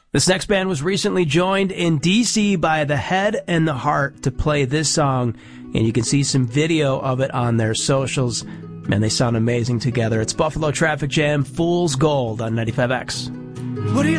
This next band was recently joined in D.C. by The Head and the Heart to play this song, and you can see some video of it on their socials. Man, they sound amazing together. It's Buffalo Traffic Jam, Fool's Gold on 95X. What do you